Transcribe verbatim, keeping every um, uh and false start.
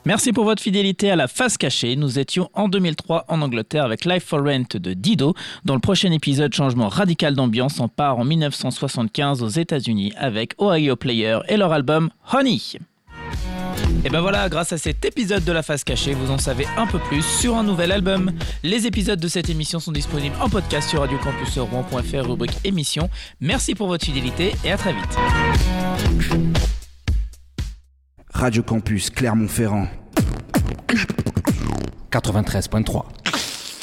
Merci pour votre fidélité à la face cachée. Nous étions en deux mille trois en Angleterre avec Life for Rent de Dido. Dans le prochain épisode, changement radical d'ambiance, on part en dix-neuf cent soixante-quinze aux États-Unis avec Ohio Players et leur album Honey. Et ben voilà, grâce à cet épisode de la face cachée, vous en savez un peu plus sur un nouvel album. Les épisodes de cette émission sont disponibles en podcast sur radio campus rouen point f r, rubrique émission. Merci pour votre fidélité et à très vite. Radio Campus Clermont-Ferrand quatre-vingt-treize point trois.